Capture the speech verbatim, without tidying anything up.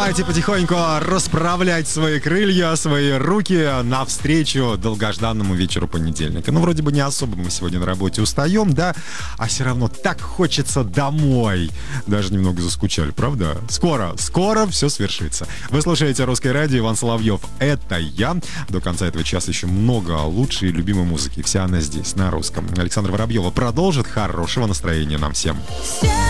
Давайте потихоньку расправлять свои крылья, свои руки навстречу долгожданному вечеру понедельника. Ну, вроде бы не особо мы сегодня на работе устаем, да? А все равно так хочется домой. Даже немного заскучали, правда? Скоро, скоро все свершится. Вы слушаете «Русское радио», Иван Соловьев. Это я. До конца этого часа еще много лучшей и любимой музыки. Вся она здесь, на русском. Александра Воробьева продолжит. Хорошего настроения нам всем.